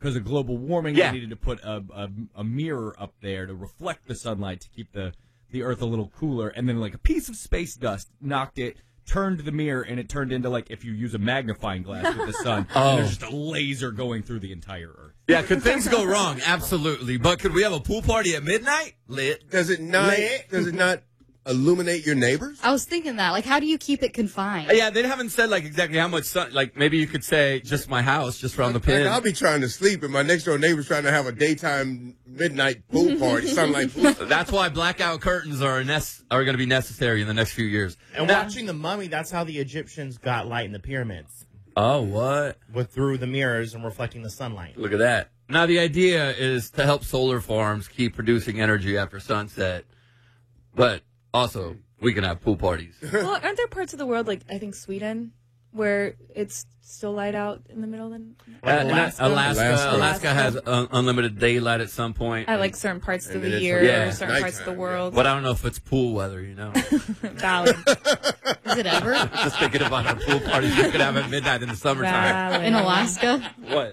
because of global warming, they needed to put a mirror up there to reflect the sunlight to keep the Earth a little cooler. And then, like, a piece of space dust knocked it, turned the mirror, and it turned into, like, if you use a magnifying glass with the sun. And there's just a laser going through the entire Earth. Yeah, could things go wrong? Absolutely. But could we have a pool party at midnight? Lit. Does it not illuminate your neighbors? I was thinking that. Like, how do you keep it confined? Yeah, they haven't said, like, exactly how much sun. Like, maybe you could say just my house, just around the pin. I'll be trying to sleep, and my next door neighbor's trying to have a daytime midnight pool party, sunlight pool. That's why blackout curtains are going to be necessary in the next few years. And watching The Mummy, that's how the Egyptians got light in the pyramids. Oh, what? Through the mirrors and reflecting the sunlight. Look at that. Now, the idea is to help solar farms keep producing energy after sunset, but also we can have pool parties. Well, aren't there parts of the world, like I think Sweden, where it's still light out in the middle of the night? Alaska has unlimited daylight at some point. I like certain parts of the year, or certain parts of the world. But I don't know if it's pool weather, you know. Valid. Is it ever? Just thinking about our pool parties we could have at midnight in the summertime. Valid. In Alaska? What?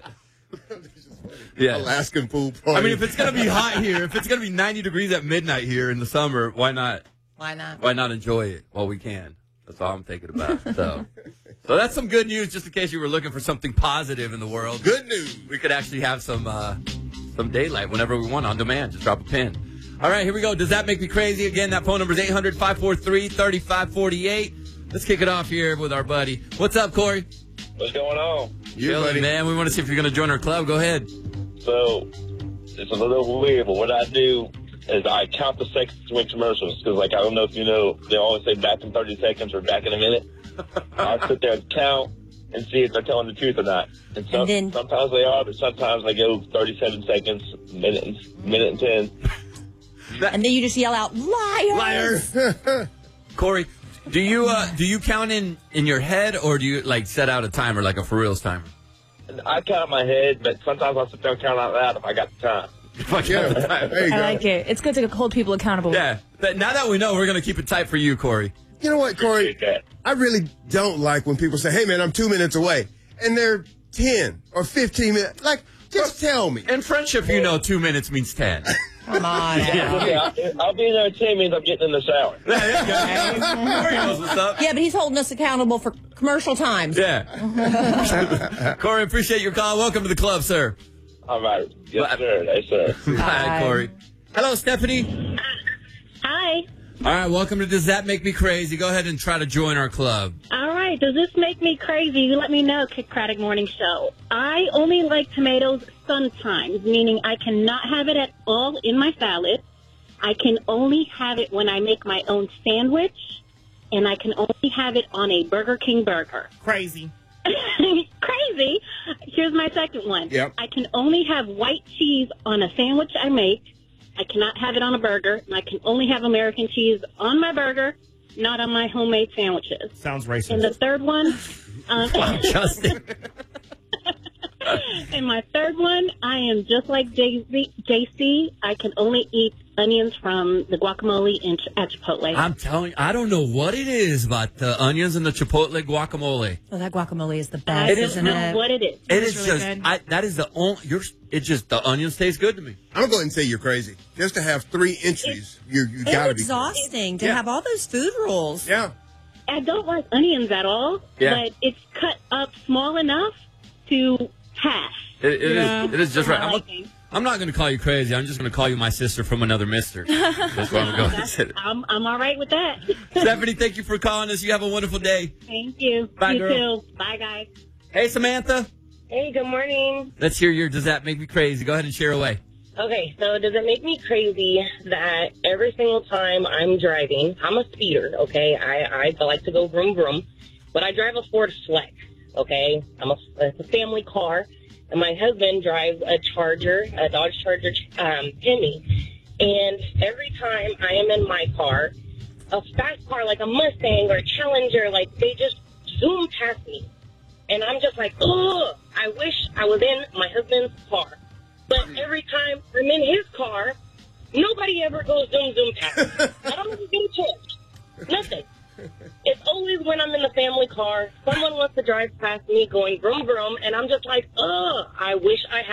Yeah. Alaskan pool party. I mean, if it's going to be hot here, if it's going to be 90 degrees at midnight here in the summer, why not? Why not? Why not enjoy it while we can? That's all I'm thinking about. So that's some good news, just in case you were looking for something positive in the world. Good news. We could actually have some daylight whenever we want on demand. Just drop a pin. All right, here we go. Does that make me crazy? Again, that phone number is 800-543-3548. Let's kick it off here with our buddy. What's up, Corey? What's going on? Chilling, man. We want to see if you're going to join our club. Go ahead. So, it's a little weird, but what I do is I count the seconds between commercials. Because, like, I don't know if you know, they always say back in 30 seconds or back in a minute. I'll sit there and count and see if they're telling the truth or not. And sometimes they are, but sometimes they go 37 seconds, minute and 10. And then you just yell out, liars! Liar! Corey, do you count in your head, or do you, like, set out a timer, like a for reals timer? I count in my head, but sometimes I'll sit there and count out loud if I got the time. There you go. I like it. It's good to hold people accountable. Yeah. But now that we know, we're going to keep it tight for you, Corey. You know what, Corey? I really don't like when people say, hey, man, I'm 2 minutes away. And they're 10 or 15 minutes. Like, just tell me. In friendship, you know 2 minutes means 10. Come on. Yeah, I'll be there in 10 minutes. I'm getting in the shower. Corey knows what's up. Yeah, but he's holding us accountable for commercial times. Yeah. Corey, appreciate your call. Welcome to the club, sir. All right. Yes, sir. Yes, sir. Hi, Corey. Hello, Stephanie. Hi. All right, welcome to Does That Make Me Crazy? Go ahead and try to join our club. All right. Does this make me crazy? You let me know, Kick Craddock Morning Show. I only like tomatoes sometimes, meaning I cannot have it at all in my salad. I can only have it when I make my own sandwich, and I can only have it on a Burger King burger. Crazy. Crazy. Here's my second one. Yep. I can only have white cheese on a sandwich I make. I cannot have it on a burger, and I can only have American cheese on my burger, not on my homemade sandwiches. Sounds racist. And the third one, Justin. and my third one, I am just like JC. I can only eat onions from the guacamole at Chipotle. I'm telling you, I don't know what it is about the onions and the Chipotle guacamole. Oh, that guacamole is the best, isn't it? What it is. It is really just, good. that is the only, it's just, the onions taste good to me. I'm going to go ahead and say you're crazy. Just to have 3 entries, you got to It's be. exhausting to have all those food rules. Yeah. I don't like onions at all, but it's cut up small enough to pass. It is just right. liking. I'm not going to call you crazy. I'm just going to call you my sister from another mister. That's what I'm going to say. I'm all right with that. Stephanie, thank you for calling us. You have a wonderful day. Thank you. Bye, you girl. too. Bye, guys. Hey, Samantha. Hey, good morning. Let's hear your Does That Make Me Crazy? Go ahead and share away. Okay, so does it make me crazy that every single time I'm driving, I'm a speeder, okay? I like to go vroom vroom, but I drive a Ford Flex, okay? It's a family car, and my husband drives a Dodge Charger Hemi, and every time I am in my car, a fast car like a Mustang or a Challenger, like they just zoom past me, and I'm just like, ugh, I wish I was in my husband's car. But every time I'm in his car, nobody ever goes zoom, zoom past me. I don't even get a chance. Nothing. It's always when I'm in the family car, someone wants to drive past me going vroom, vroom, and I'm just like, ugh, I wish I had